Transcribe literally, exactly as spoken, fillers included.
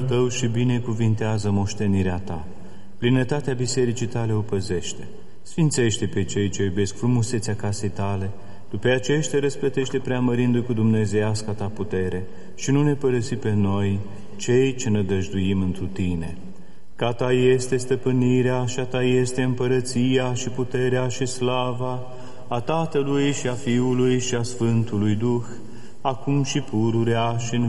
Tău și binecuvintează moștenirea Ta. Plinătatea bisericii Tale o păzește. Sfințește pe cei ce iubesc frumusețea casei Tale, după aceea te răsplătește preamărindu-i cu dumnezeiasca Ta putere și nu ne părăsi pe noi, cei ce nădăjduim întru Tine. Ca Ta este stăpânirea și a Ta este împărăția și puterea și slava a Tatălui și a Fiului și a Sfântului Duh, acum și pururea și în